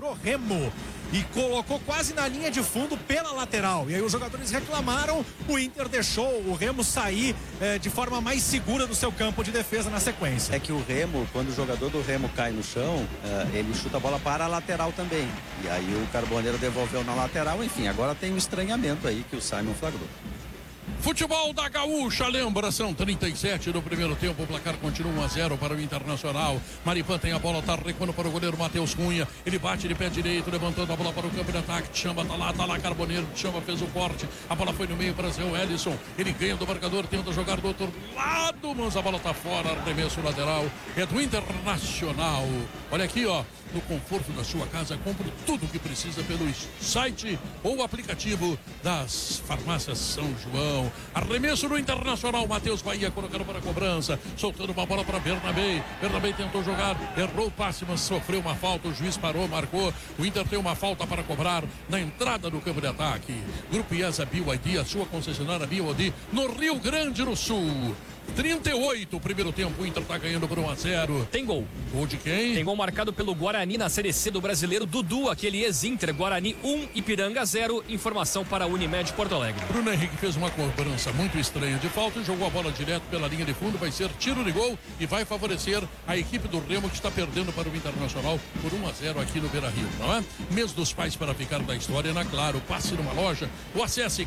pro Remo e colocou quase na linha de fundo pela lateral. E aí os jogadores reclamaram, o Inter deixou o Remo sair de forma mais segura do seu campo de defesa na sequência. É que o Remo, quando o jogador do Remo cai no chão, ele chuta a bola para a lateral também. E aí o Carboneiro devolveu na lateral, enfim, agora tem um estranhamento aí que o Simon flagrou. Futebol da Gaúcha, lembra, são 37 do primeiro tempo, o placar continua 1-0 para o Internacional. Maripan tem a bola, tá recuando para o goleiro Matheus Cunha, ele bate de pé direito, levantando a bola para o campo de ataque, Chamba tá lá, Carboneiro, Chamba fez o corte, a bola foi no meio para Zé Wellison, ele ganha do marcador, tenta jogar do outro lado, mas a bola tá fora, arremesso lateral, é do Internacional. Olha aqui, ó, no conforto da sua casa, compre tudo o que precisa pelo site ou aplicativo das farmácias São João. Arremesso do Internacional, Matheus Bahia colocando para a cobrança, soltando uma bola para Bernabé. Bernabé tentou jogar, errou o passe, mas sofreu uma falta, o juiz parou, marcou. O Inter tem uma falta para cobrar na entrada do campo de ataque. Grupo IESA BYD, a sua concessionária BYD no Rio Grande do Sul. 38, primeiro tempo, o Inter tá ganhando por 1-0. Tem gol. Gol de quem? Tem gol marcado pelo Guarani na Série C do Brasileiro. Dudu, aquele ex-Inter. Guarani 1, Ipiranga 0. Informação para a Unimed Porto Alegre. Bruno Henrique fez uma cobrança muito estranha de falta e jogou a bola direto pela linha de fundo. Vai ser tiro de gol e vai favorecer a equipe do Remo, que está perdendo para o Internacional por 1-0 aqui no Beira-Rio, não é? Mês dos pais para ficar da história na Claro. Passe numa loja ou acesse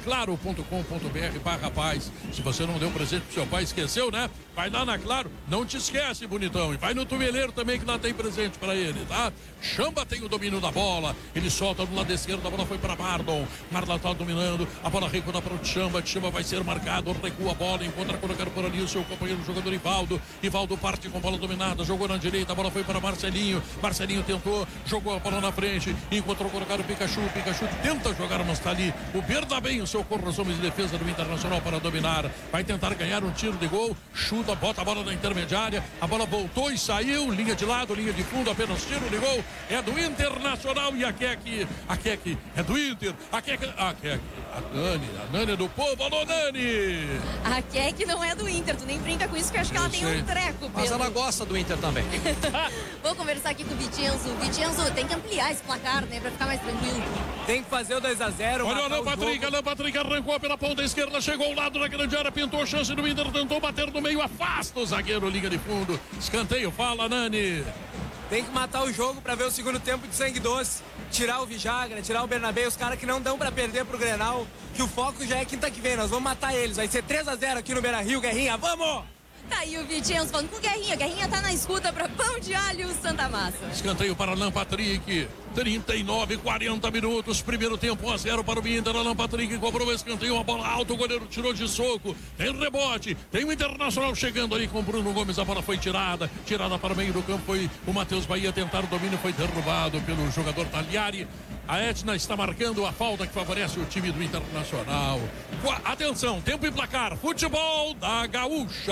claro.com.br/paz. Se você não deu presente pro seu pai, esqueceu, né? Vai lá na Claro, não te esquece, bonitão. E vai no Tumeleiro também, que lá tem presente para ele, tá? Chamba tem o domínio da bola, ele solta do lado esquerdo, a bola foi para Mardon. Mardon tá dominando, a bola recua para o Chamba vai ser marcado, recua a bola, encontra colocando por ali o seu companheiro, o jogador Ivaldo. Ivaldo parte com a bola dominada, jogou na direita, a bola foi para Marcelinho. Marcelinho tentou, jogou a bola na frente, encontrou colocar o Pikachu. Pikachu tenta jogar, mas tá ali o Bernabé, o seu corpo, de defesa do Internacional para dominar. Vai tentar ganhar um tiro de gol, chuta, bota a bola na intermediária, a bola voltou e saiu, linha de lado, linha de fundo, apenas tiro de gol, é do Internacional. E a Keck é do Inter, a Nani é do povo, alô Nani! A Keck não é do Inter, tu nem brinca com isso, que eu acho que ela tem um treco, Pedro. Mas ela gosta do Inter também. Vou conversar aqui com o Vicenzo. Vicenzo, tem que ampliar esse placar, né, pra ficar mais tranquilo. Tem que fazer o 2-0. Olha o Alan Patrick arrancou pela ponta esquerda, chegou ao lado da grande área, pintou a chance do Inter, tentou bater no meio, afasta o zagueiro, liga de fundo, escanteio, fala Nani. Tem que matar o jogo pra ver o segundo tempo de sangue doce, tirar o Vijagra, tirar o Bernabé, os caras que não dão pra perder pro Grenal, que o foco já é quinta que vem, nós vamos matar eles, vai ser 3-0 aqui no Beira-Rio, Guerrinha, vamos! Tá aí o Vicenzo falando com o Guerrinha. Guerrinha tá na escuta pra Pão de Alho Santa Massa. Escanteio para Alan Patrick. 39, 40 minutos. Primeiro tempo, 1-0 para o Inter. Alan Patrick cobrou o escanteio. Uma bola alta. O goleiro tirou de soco. Tem rebote. Tem o Internacional chegando ali com o Bruno Gomes. A bola foi tirada. Tirada para o meio do campo. Foi o Matheus Bahia tentar o domínio. Foi derrubado pelo jogador Tagliari. A Etna está marcando a falta que favorece o time do Internacional. Atenção, tempo e placar. Futebol da Gaúcha.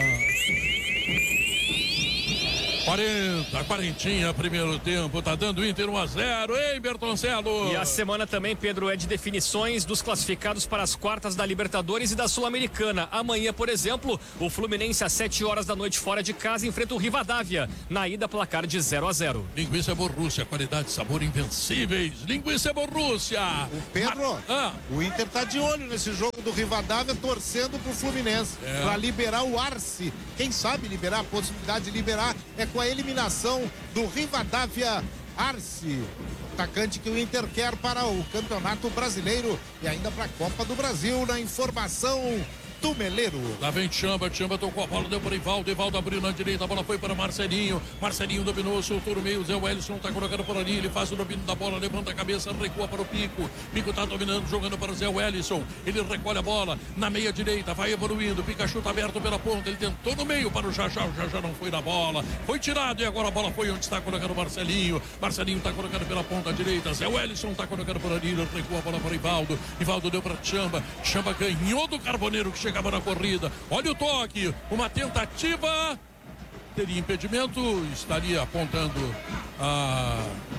40, primeiro tempo, tá dando o Inter 1-0, hein, Bertoncello? E a semana também, Pedro, é de definições dos classificados para as quartas da Libertadores e da Sul-Americana. Amanhã, por exemplo, o Fluminense às 7 horas da noite fora de casa enfrenta o Rivadavia, na ida placar de 0-0. Linguiça Borrússia, qualidade e sabor invencíveis. Linguiça Borrússia. O Pedro, o Inter tá de olho nesse jogo do Rivadavia, torcendo pro Fluminense, pra liberar o Arce. Quem sabe liberar, a possibilidade de liberar é com a eliminação do Rivadavia Arce, atacante que o Inter quer para o Campeonato Brasileiro e ainda para a Copa do Brasil. Na informação Tumeleiro. Lá vem Chamba tocou a bola, deu para Ivaldo abriu na direita, a bola foi para Marcelinho dominou, soltou no meio, o Zé Wellison tá colocando por ali, ele faz o domínio da bola, levanta a cabeça, recua para o Pico tá dominando, jogando para o Zé Wellison, ele recolhe a bola na meia direita, vai evoluindo, Pikachu tá aberto pela ponta, ele tentou no meio para o Jajá não foi na bola, foi tirado e agora a bola foi onde está colocando o Marcelinho tá colocando pela ponta direita, Zé Wellison tá colocando por ali, ele recua a bola para Ivaldo deu para Chamba ganhou do Carboneiro que chegava na corrida, olha o toque, uma tentativa, teria impedimento, estaria apontando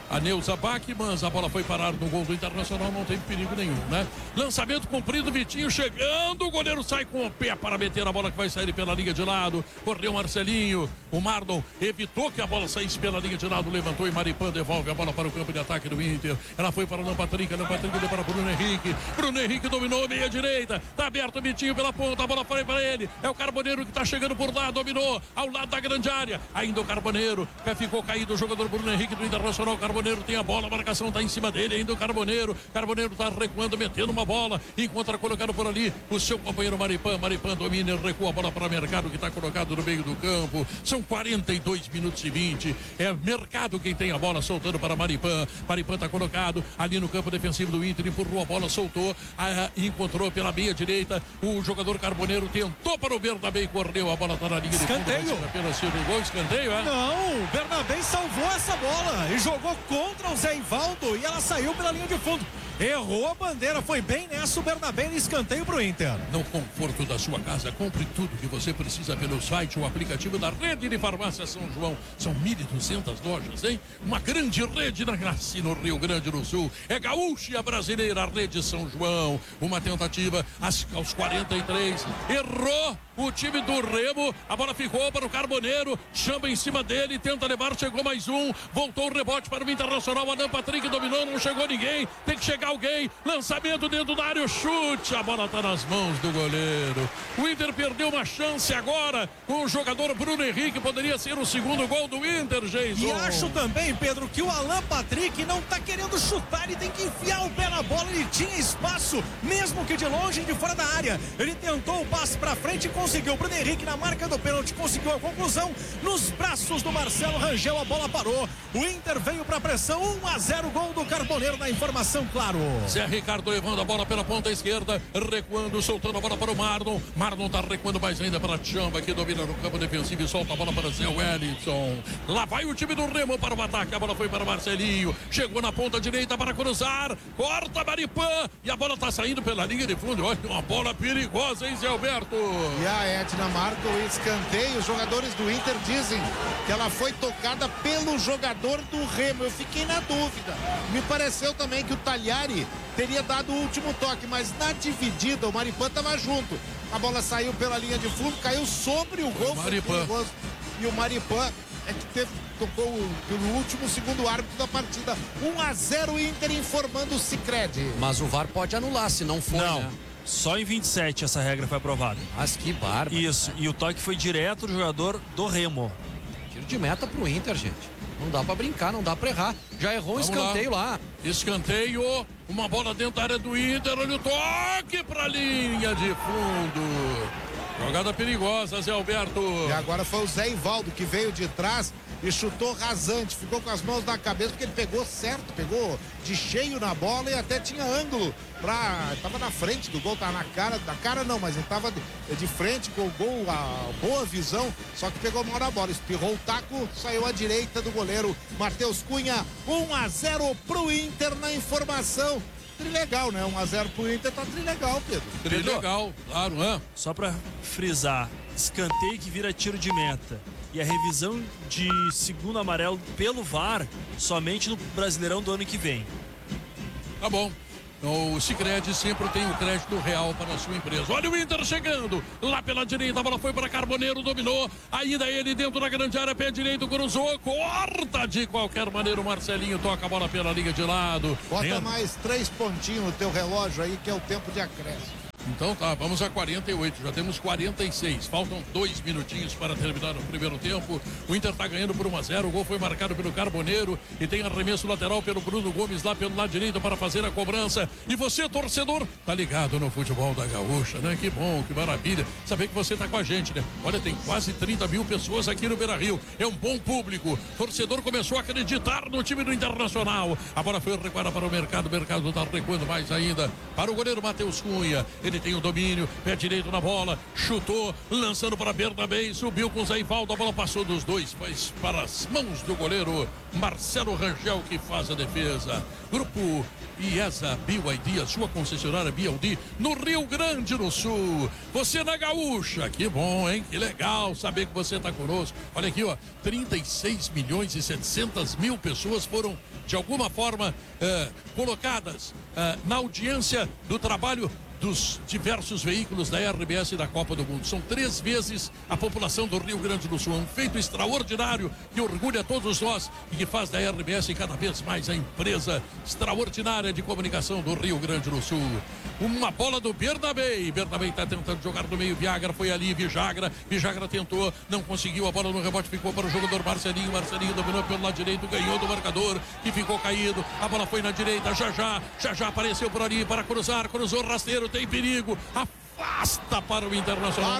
a Neuza Bachmann. A bola foi parar no gol do Internacional, não tem perigo nenhum, né? Lançamento comprido, Vitinho chegando, o goleiro sai com o pé para meter a bola que vai sair pela linha de lado. Correu Marcelinho, o Mardon evitou que a bola saísse pela linha de lado, levantou e Maripan devolve a bola para o campo de ataque do Inter. Ela foi para o Alan Patrick deu para Bruno Henrique dominou meia direita, tá aberto o Vitinho pela ponta, a bola foi para ele, é o Carboneiro que tá chegando por lá, dominou ao lado da grande área, ainda o Carboneiro, ficou caído o jogador Bruno Henrique do Internacional. O Carboneiro tem a bola, a marcação tá em cima dele, ainda o Carboneiro tá recuando, metendo uma bola, encontra colocado por ali o seu companheiro Maripan domina e recua a bola para Mercado, que tá colocado no meio do campo. São 42 minutos e 20, é Mercado quem tem a bola, soltando para Maripan tá colocado ali no campo defensivo do Inter, empurrou a bola, soltou, encontrou pela meia direita o jogador Carboneiro, tentou para o Bernabé e correu, a bola tá na linha de fundo, apenas gol, escanteio, é? Não, o Bernabé salvou essa bola e jogou contra o Zé Ivaldo e ela saiu pela linha de fundo. Errou a bandeira, foi bem nessa o Bernabé, escanteio pro Inter. No conforto da sua casa, compre tudo que você precisa pelo site ou aplicativo da Rede de Farmácia São João. São 1.200 lojas, hein? Uma grande rede nasce no Rio Grande do Sul. É gaúcha e a brasileira, a Rede São João. Uma tentativa aos 43. Errou o time do Remo. A bola ficou para o Carboneiro. Chama em cima dele, tenta levar, chegou mais um. Voltou o rebote para o Internacional. Alan Patrick dominou, não chegou ninguém. Tem que chegar alguém, lançamento dentro da área, chute, a bola está nas mãos do goleiro. O Inter perdeu uma chance agora com o jogador Bruno Henrique, poderia ser o segundo gol do Inter, Jason. E acho também, Pedro, que o Alan Patrick não está querendo chutar, ele tem que enfiar o pé na bola, ele tinha espaço, mesmo que de longe e de fora da área. Ele tentou o passe para frente e conseguiu. O Bruno Henrique na marca do pênalti conseguiu a conclusão nos braços do Marcelo Rangel, a bola parou. O Inter veio para pressão, 1-0, gol do Carboneiro na informação, claro. Zé Ricardo levando a bola pela ponta esquerda, recuando, soltando a bola para o Mardon. Mardon tá recuando mais ainda para Chamba, que domina no campo defensivo e solta a bola para Zé Wellington. Lá vai o time do Remo para o ataque, a bola foi para Marcelinho, chegou na ponta direita para cruzar, corta Maripan e a bola tá saindo pela linha de fundo. Olha, uma bola perigosa, hein, Zé Alberto? E a Edna marca o escanteio. Os jogadores do Inter dizem que ela foi tocada pelo jogador do Remo. Eu fiquei na dúvida. Me pareceu também que o Talhari teria dado o último toque, mas na dividida o Maripan estava junto. A bola saiu pela linha de fundo, caiu sobre o gol. E o Maripan é que tocou pelo último segundo árbitro da partida. 1-0 Inter, informando o Sicredi. Mas o VAR pode anular se não for, não. Né? Só em 27 essa regra foi aprovada. Mas que bárbaro. Isso, e o toque foi direto do jogador do Remo. Tiro de meta pro Inter, gente. Não dá pra brincar, não dá pra errar. Já errou um escanteio lá. Escanteio, uma bola dentro da área do Inter, olha o toque pra linha de fundo. Jogada perigosa, Zé Alberto. E agora foi o Zé Ivaldo que veio de trás e chutou rasante, ficou com as mãos na cabeça porque ele pegou certo, pegou de cheio na bola e até tinha ângulo tava na frente do gol, tava na cara não, mas ele tava de frente com o gol, a boa visão, só que pegou mal na bola, espirrou o taco, saiu à direita do goleiro Matheus Cunha. 1-0 pro Inter na informação. Trilegal, né? 1-0 pro Inter, tá trilegal, Pedro. Trilegal, claro, né? Só pra frisar, escanteio que vira tiro de meta. E a revisão de segundo amarelo pelo VAR somente no Brasileirão do ano que vem. Tá bom. O Sicredi sempre tem o crédito real para a sua empresa. Olha o Inter chegando, lá pela direita, a bola foi para Carboneiro, dominou, ainda ele dentro da grande área, pé direito, cruzou, corta de qualquer maneira o Marcelinho, toca a bola pela linha de lado. Bota mais 3 pontinhos no teu relógio aí, que é o tempo de acréscimo. Então tá, vamos a 48, já temos 46, faltam 2 minutinhos para terminar o primeiro tempo. O Inter tá ganhando por 1-0, o gol foi marcado pelo Carboneiro e tem arremesso lateral pelo Bruno Gomes lá pelo lado direito para fazer a cobrança. E você, torcedor, tá ligado no futebol da Gaúcha, né? Que bom, que maravilha saber que você tá com a gente, né? Olha, tem quase 30 mil pessoas aqui no Beira-Rio, é um bom público. Torcedor começou a acreditar no time do Internacional. A bola foi recuada para o Mercado tá recuando mais ainda para o goleiro Matheus Cunha. Ele ele tem o domínio, pé direito na bola, chutou, lançando para Bernabé, subiu com o Zé Ivaldo, a bola passou dos dois, mas para as mãos do goleiro Marcelo Rangel, que faz a defesa. Grupo IESA BYD, a sua concessionária BYD no Rio Grande do Sul. Você na Gaúcha, que bom, hein? Que legal saber que você está conosco. Olha aqui, ó, 36.700.000 pessoas foram de alguma forma colocadas na audiência do trabalho dos diversos veículos da RBS e da Copa do Mundo. São 3 vezes a população do Rio Grande do Sul. Um feito extraordinário que orgulha todos nós e que faz da RBS cada vez mais a empresa extraordinária de comunicação do Rio Grande do Sul. Uma bola do Bernabé. Bernabé está tentando jogar no meio. Viagra foi ali. Vijagra tentou, não conseguiu. A bola no rebote ficou para o jogador Marcelinho. Marcelinho dominou pelo lado direito, ganhou do marcador que ficou caído. A bola foi na direita. Já apareceu por ali para cruzar. Cruzou rasteiro. Tem perigo, afasta para o Internacional.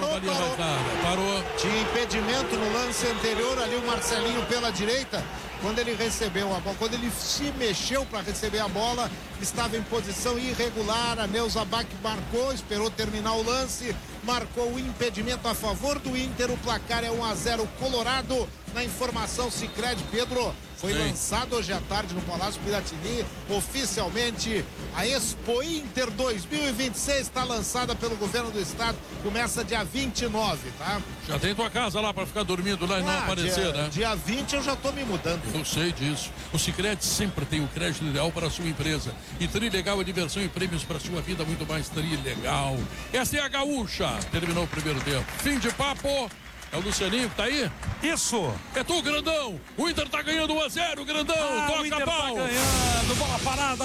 Parou. Tinha impedimento no lance anterior ali, o Marcelinho pela direita, quando ele recebeu a bola, quando ele se mexeu para receber a bola, estava em posição irregular. A Neuza Bach marcou, esperou terminar o lance, marcou o impedimento a favor do Inter. O placar é 1-0 Colorado. Na informação Sicredi, Pedro, foi lançado hoje à tarde no Palácio Piratini, oficialmente a Expo Inter 2026 está lançada pelo governo do estado, começa dia 29, tá? Já tem tua casa lá para ficar dormindo lá e não aparecer, né? Dia 20 eu já tô me mudando. Eu sei disso. O Sicredi sempre tem o crédito ideal para a sua empresa. E Trilegal é diversão e prêmios para a sua vida, muito mais Trilegal. Essa é a Gaúcha. Terminou o primeiro tempo. Fim de papo. É o Lucianinho que tá aí? Isso! É tu, Grandão! O Inter tá ganhando 1-0, Grandão! Toca o Inter pau! tá ganhando, bola parada,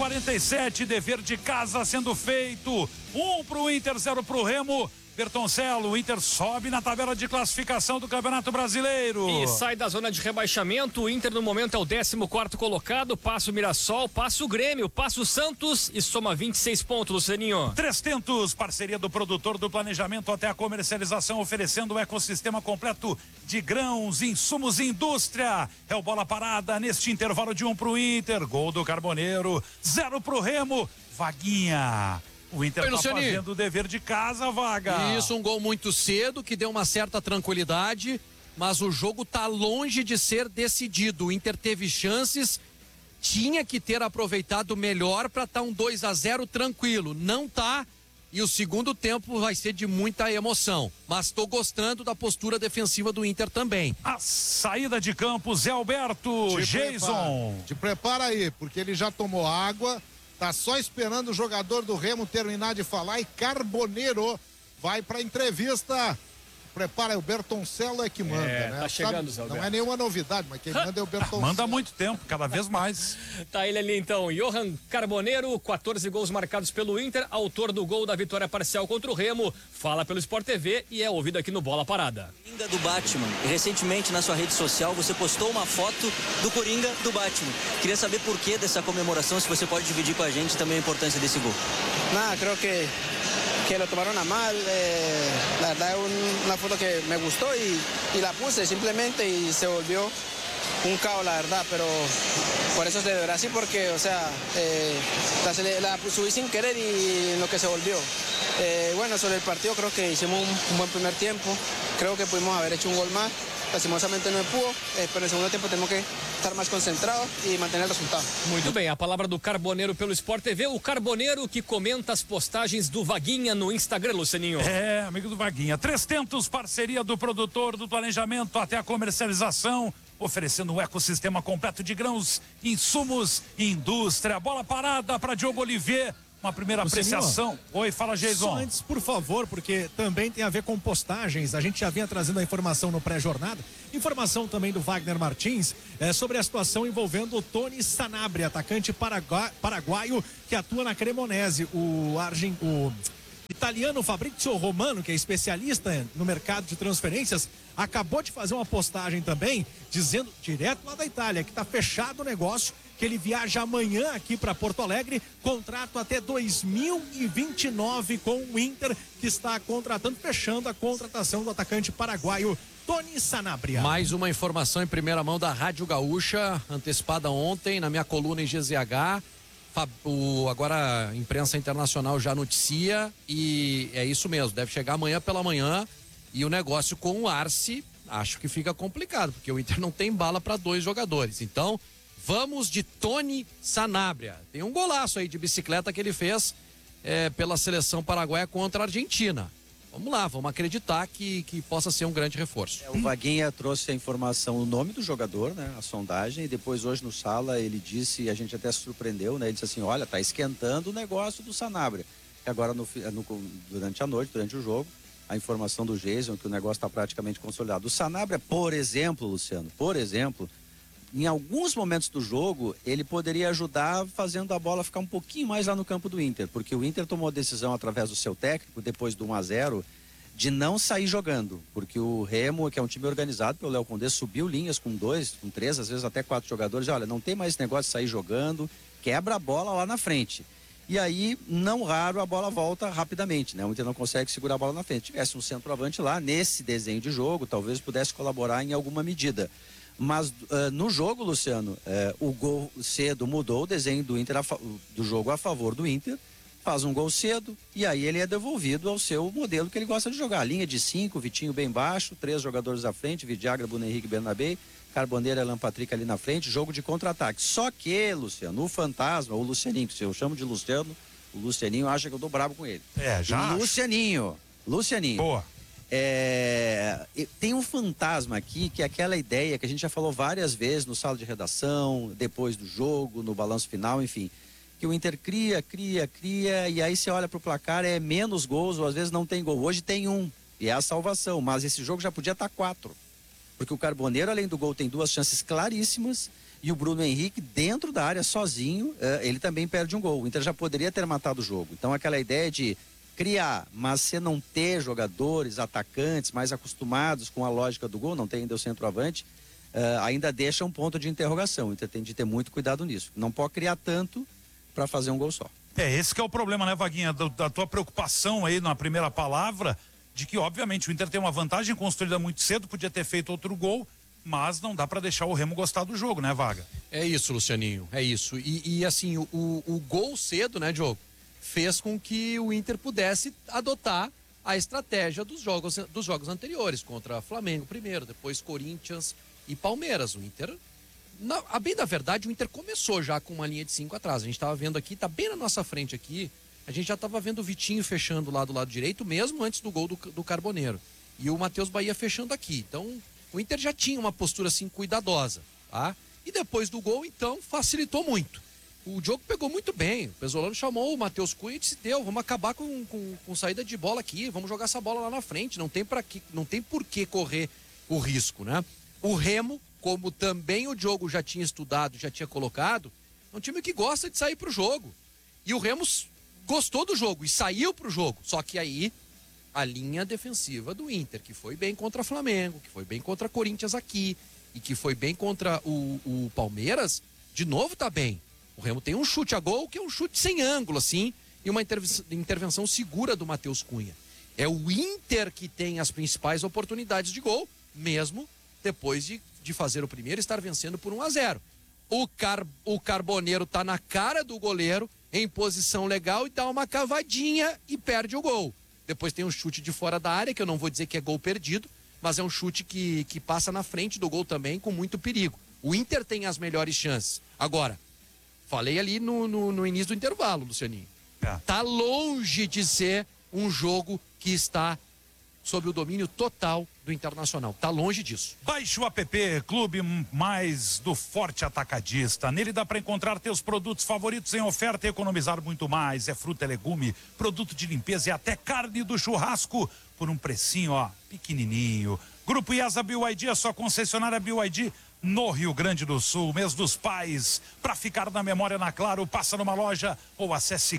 8h47, dever de casa sendo feito. 1 pro Inter, 0 pro Remo. Bertoncello, o Inter sobe na tabela de classificação do Campeonato Brasileiro. E sai da zona de rebaixamento. O Inter no momento é o 14º colocado. Passa o Mirassol, passa o Grêmio, passa o Santos e soma 26 pontos, Lucianinho. 300, parceria do produtor do planejamento até a comercialização, oferecendo um ecossistema completo de grãos, insumos e indústria. É o bola parada neste intervalo de 1 pro Inter. Gol do Carboneiro, 0 pro Remo. Vaguinha. O Inter está fazendo o dever de casa, Vaga. Isso, um gol muito cedo, que deu uma certa tranquilidade, mas o jogo está longe de ser decidido. O Inter teve chances, tinha que ter aproveitado melhor para estar um 2-0 tranquilo. Não tá, e o segundo tempo vai ser de muita emoção. Mas estou gostando da postura defensiva do Inter também. A saída de campo, Zé Alberto, Jason. Te prepara aí, porque ele já tomou água. Tá só esperando o jogador do Remo terminar de falar e Carboneiro vai pra entrevista. Prepara, o Bertoncello é que manda, né? Tá chegando, Zé Alberto. Não é nenhuma novidade, mas quem manda é o Bertoncello. Manda há muito tempo, cada vez mais. Tá ele ali então, Johan Carboneiro, 14 gols marcados pelo Inter, autor do gol da vitória parcial contra o Remo, fala pelo Sport TV e é ouvido aqui no Bola Parada. Coringa do Batman. Recentemente na sua rede social você postou uma foto do Coringa do Batman. Queria saber por que dessa comemoração, se você pode dividir com a gente também a importância desse gol. Nada, creo que lo tomaron a mal, la verdad es una foto que me gustó y la puse simplemente y se volvió un caos, la verdad, pero por eso se deberá así, porque, o sea, la subí sin querer y lo que se volvió. Bueno, sobre el partido creo que hicimos un buen primer tiempo, creo que pudimos haber hecho un gol más. Lastimosamente não pudo, pero no segundo tempo temos que estar mais concentrados e manter o resultado. Muito bem, a palavra do Carboneiro pelo Sport TV, o Carboneiro que comenta as postagens do Vaguinha no Instagram, Lucianinho. É, amigo do Vaguinha. 300, parceria do produtor do planejamento até a comercialização, oferecendo um ecossistema completo de grãos, insumos e indústria. Bola parada para Diogo Olivier. Uma primeira apreciação. Oi, fala, Jason. Só antes, por favor, porque também tem a ver com postagens. A gente já vinha trazendo a informação no pré-jornada. Informação também do Wagner Martins sobre a situação envolvendo o Tony Sanabria, atacante paraguaio que atua na Cremonese. O italiano Fabrizio Romano, que é especialista no mercado de transferências, acabou de fazer uma postagem também, dizendo, direto lá da Itália, que está fechado o negócio, que ele viaja amanhã aqui para Porto Alegre, contrato até 2029 com o Inter, que está contratando, fechando a contratação do atacante paraguaio Tony Sanabria. Mais uma informação em primeira mão da Rádio Gaúcha, antecipada ontem na minha coluna em GZH. Agora a imprensa internacional já noticia e é isso mesmo, deve chegar amanhã pela manhã e o negócio com o Arce acho que fica complicado, porque o Inter não tem bala para 2 jogadores. Então, vamos de Tony Sanabria. Tem um golaço aí de bicicleta que ele fez pela seleção paraguaia contra a Argentina. Vamos lá, vamos acreditar que possa ser um grande reforço. O Vaguinha trouxe a informação, o nome do jogador, né? A sondagem, e depois hoje no Sala ele disse, e a gente até se surpreendeu, né? Ele disse assim, olha, tá esquentando o negócio do Sanabria. E agora durante a noite, durante o jogo, a informação do Jason que o negócio está praticamente consolidado. O Sanabria, por exemplo, Luciano, em alguns momentos do jogo, ele poderia ajudar fazendo a bola ficar um pouquinho mais lá no campo do Inter, porque o Inter tomou a decisão através do seu técnico, depois do 1-0, de não sair jogando, porque o Remo, que é um time organizado pelo Léo Condé, subiu linhas com 2, com 3, às vezes até 4 jogadores, olha, não tem mais esse negócio de sair jogando, quebra a bola lá na frente. E aí, não raro, a bola volta rapidamente, né? O Inter não consegue segurar a bola na frente. Se tivesse um centroavante lá, nesse desenho de jogo, talvez pudesse colaborar em alguma medida. Mas no jogo, Luciano, o gol cedo mudou o desenho do Inter, do jogo a favor do Inter, faz um gol cedo e aí ele é devolvido ao seu modelo que ele gosta de jogar. Linha de 5, Vitinho bem baixo, 3 jogadores à frente, Vidiagra, Bruno Henrique, Bernabé, Carboneira e Alan Patrick ali na frente, jogo de contra-ataque. Só que, Luciano, o fantasma, o Lucianinho, que eu chamo de Luciano, o Lucianinho acha que eu tô bravo com ele. Já. Lucianinho. Boa. Tem um fantasma aqui, que é aquela ideia que a gente já falou várias vezes no sala de redação, depois do jogo, no balanço final, enfim, que o Inter cria, e aí você olha pro placar, é menos gols, ou às vezes não tem gol. Hoje tem 1, e é a salvação, mas esse jogo já podia estar 4. Porque o Carboneiro, além do gol, tem 2 chances claríssimas, e o Bruno Henrique, dentro da área, sozinho, ele também perde um gol. O Inter já poderia ter matado o jogo. Então, aquela ideia de criar, mas você não ter jogadores, atacantes mais acostumados com a lógica do gol, não tem ainda o centroavante, ainda deixa um ponto de interrogação. O Inter tem de ter muito cuidado nisso. Não pode criar tanto para fazer um gol só. Esse que é o problema, né, Vaguinha, da tua preocupação aí na primeira palavra, de que obviamente o Inter tem uma vantagem construída muito cedo, podia ter feito outro gol, mas não dá para deixar o Remo gostar do jogo, né, Vaga? É isso, Lucianinho, é isso. E assim, o gol cedo, né, Diogo, fez com que o Inter pudesse adotar a estratégia dos jogos anteriores, contra Flamengo primeiro, depois Corinthians e Palmeiras. O Inter, a bem da verdade, o Inter começou já com uma linha de 5 atrás. A gente estava vendo aqui, tá bem na nossa frente aqui, a gente já estava vendo o Vitinho fechando lá do lado direito, mesmo antes do gol do Carboneiro. E o Matheus Bahia fechando aqui. Então, o Inter já tinha uma postura assim cuidadosa, tá? E depois do gol, então, facilitou muito. O Diogo pegou muito bem, o Pesolano chamou o Matheus Cunha e disse, vamos acabar com saída de bola aqui, vamos jogar essa bola lá na frente, não tem por que correr o risco, né? O Remo, como também o Diogo já tinha estudado, já tinha colocado, é um time que gosta de sair pro jogo. E o Remo gostou do jogo e saiu pro jogo, só que aí a linha defensiva do Inter, que foi bem contra Flamengo, que foi bem contra Corinthians aqui e que foi bem contra o Palmeiras, de novo tá bem. O Remo tem um chute a gol, que é um chute sem ângulo, assim, e uma intervenção segura do Matheus Cunha. É o Inter que tem as principais oportunidades de gol, mesmo depois de fazer o primeiro e estar vencendo por 1-0. O Carboneiro tá na cara do goleiro, em posição legal, e dá uma cavadinha e perde o gol. Depois tem um chute de fora da área, que eu não vou dizer que é gol perdido, mas é um chute que passa na frente do gol também, com muito perigo. O Inter tem as melhores chances. Agora, falei ali no início do intervalo, Lucianinho. Tá longe de ser um jogo que está sob o domínio total do Internacional. Tá longe disso. Baixe o app Clube Mais do Forte Atacadista. Nele dá para encontrar teus produtos favoritos em oferta e economizar muito mais. É fruta, é legume, produto de limpeza e até carne do churrasco por um precinho, pequenininho. Grupo IESA BYD, a sua concessionária BYD no Rio Grande do Sul, mês dos pais. Para ficar na memória na Claro, passa numa loja ou acesse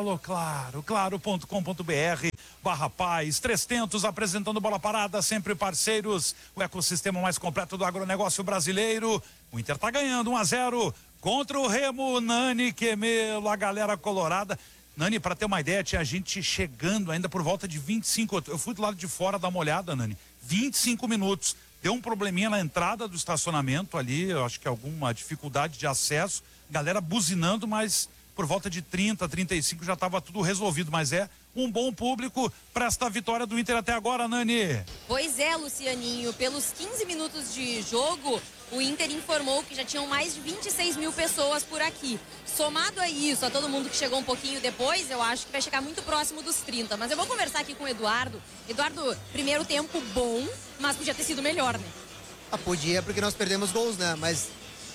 claro.com.br/paz. 300 apresentando Bola Parada, sempre parceiros, o ecossistema mais completo do agronegócio brasileiro. O Inter tá ganhando 1-0 contra o Remo. Nani Quemelo, a galera colorada. Nani, para ter uma ideia, tinha gente chegando ainda por volta de 25. Eu fui do lado de fora dar uma olhada, Nani. 25 minutos. Deu um probleminha na entrada do estacionamento ali, eu acho que alguma dificuldade de acesso. Galera buzinando, mas por volta de 30, 35 já estava tudo resolvido, mas é um bom público para esta vitória do Inter até agora, Nani. Pois é, Lucianinho, pelos 15 minutos de jogo, o Inter informou que já tinham mais de 26 mil pessoas por aqui. Somado a isso, a todo mundo que chegou um pouquinho depois, eu acho que vai chegar muito próximo dos 30. Mas eu vou conversar aqui com o Eduardo. Eduardo, primeiro tempo bom, mas podia ter sido melhor, né? Podia, porque nós perdemos gols, né? Mas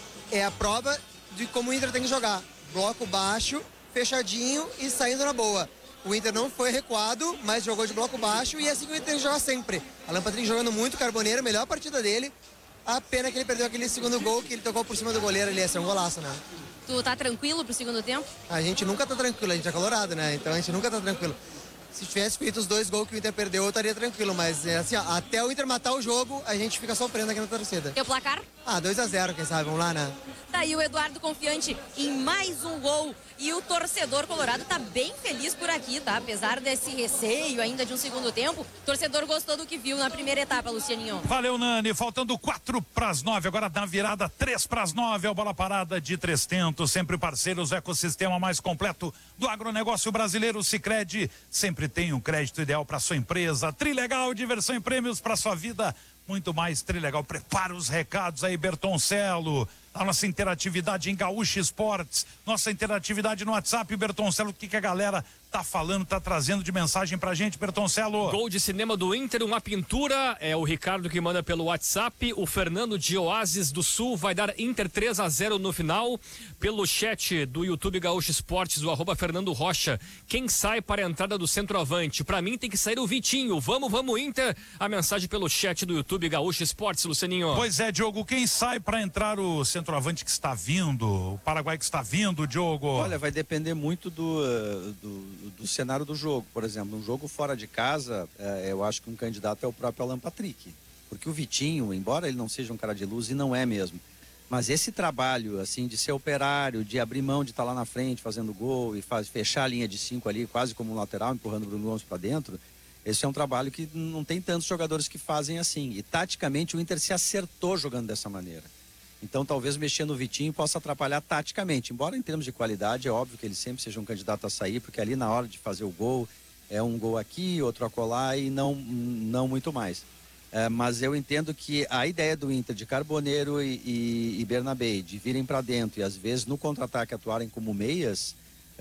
é a prova de como o Inter tem que jogar. Bloco baixo, fechadinho e saindo na boa. O Inter não foi recuado, mas jogou de bloco baixo e é assim que o Inter tem que jogar sempre. Alan Patrick jogando muito, Carboneiro, melhor partida dele. A pena que ele perdeu aquele segundo gol, que ele tocou por cima do goleiro ali, esse é um golaço, né? Tu tá tranquilo pro segundo tempo? A gente nunca tá tranquilo, a gente é colorado, né? Então a gente nunca tá tranquilo. Se tivesse feito os 2 gols que o Inter perdeu, eu estaria tranquilo, mas assim, ó, até o Inter matar o jogo, a gente fica sofrendo aqui na torcida. E o placar? 2-0, quem sabe, vamos lá, né? Tá aí o Eduardo confiante em mais um gol e o torcedor colorado tá bem feliz por aqui, tá? Apesar desse receio ainda de um segundo tempo, o torcedor gostou do que viu na primeira etapa, Lucianinho. Valeu, Nani, faltando 4:09, agora na virada 3:09, é o Bola Parada de Três Tentos, sempre parceiros, o ecossistema mais completo do agronegócio brasileiro. Sicredi sempre tem um crédito ideal para sua empresa. Trilegal, diversão e prêmios para sua vida. Muito mais Trilegal. Prepara os recados aí, Bertoncelo. A nossa interatividade em Gaúcha Esportes, nossa interatividade no WhatsApp, Bertoncelo, o que a galera tá falando, tá trazendo de mensagem pra gente, Bertoncelo? Gol de cinema do Inter, uma pintura, é o Ricardo que manda pelo WhatsApp, o Fernando de Oásis do Sul vai dar Inter 3-0 no final, pelo chat do YouTube Gaúcha Esportes, o @Fernando Rocha, quem sai para a entrada do centroavante? Pra mim tem que sair o Vitinho, vamos Inter, a mensagem pelo chat do YouTube Gaúcha Esportes, Lucianinho. Pois é, Diogo, quem sai para entrar o centroavante que está vindo, o Paraguai que está vindo, Diogo? Olha, vai depender muito do cenário do jogo. Por exemplo, um jogo fora de casa, eu acho que um candidato é o próprio Alan Patrick. Porque o Vitinho, embora ele não seja um cara de luz, e não é mesmo, mas esse trabalho, assim, de ser operário, de abrir mão de estar lá na frente fazendo gol e fechar a linha de 5 ali, quase como um lateral, empurrando o Bruno Gomes para dentro, esse é um trabalho que não tem tantos jogadores que fazem assim. E taticamente o Inter se acertou jogando dessa maneira. Então talvez mexer no Vitinho possa atrapalhar taticamente, embora em termos de qualidade é óbvio que ele sempre seja um candidato a sair, porque ali na hora de fazer o gol é um gol aqui, outro acolá e não muito mais. Mas eu entendo que a ideia do Inter de Carboneiro e Bernabé de virem para dentro e às vezes no contra-ataque atuarem como meias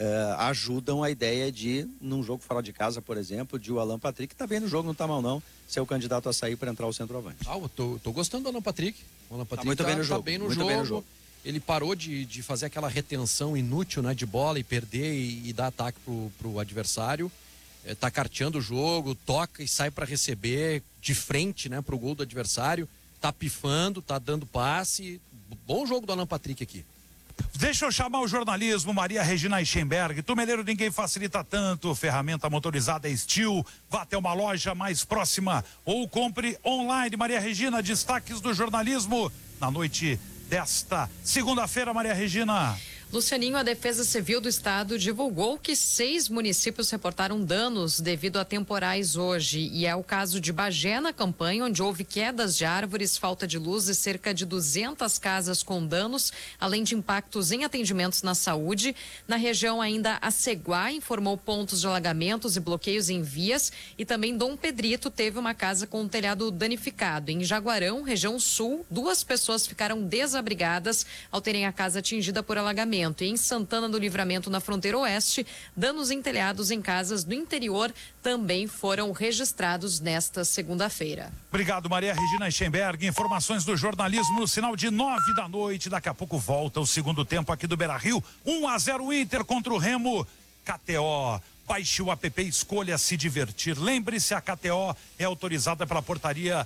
ajudam a ideia de, num jogo fora de casa, por exemplo, de o Alan Patrick, que tá bem no jogo, não tá mal não, ser o candidato a sair para entrar o centroavante. Eu tô gostando do Alan Patrick. O Alan Patrick muito bem no jogo. Tá bem no jogo. Ele parou de fazer aquela retenção inútil, né, de bola e perder e dar ataque pro adversário. Tá carteando o jogo, toca e sai para receber de frente, né, pro gol do adversário. Tá pifando, tá dando passe. Bom jogo do Alan Patrick aqui. Deixa eu chamar o jornalismo, Maria Regina Eichenberg. Tumeleiro ninguém facilita tanto. Ferramenta motorizada Steel. Vá até uma loja mais próxima ou compre online. Maria Regina, destaques do jornalismo na noite desta segunda-feira, Maria Regina. Lucianinho, a Defesa Civil do Estado divulgou que 6 municípios reportaram danos devido a temporais hoje. E é o caso de Bagé, na campanha, onde houve quedas de árvores, falta de luz e cerca de 200 casas com danos, além de impactos em atendimentos na saúde. Na região ainda, a Ceguá informou pontos de alagamentos e bloqueios em vias. E também Dom Pedrito teve uma casa com um telhado danificado. Em Jaguarão, região sul, 2 pessoas ficaram desabrigadas ao terem a casa atingida por alagamento. E em Santana do Livramento, na fronteira oeste, danos em telhados em casas do interior também foram registrados nesta segunda-feira. Obrigado, Maria Regina Eichenberg. Informações do jornalismo no sinal de 9 da noite. Daqui a pouco volta o segundo tempo aqui do Beira-Rio. 1-0 Inter contra o Remo. KTO. Baixe o app, escolha se divertir. Lembre-se, a KTO é autorizada pela portaria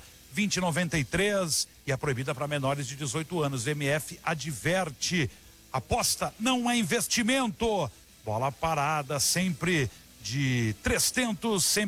2093 e é proibida para menores de 18 anos. MF adverte. Aposta não é investimento. Bola parada, sempre de Três Tentos, sempre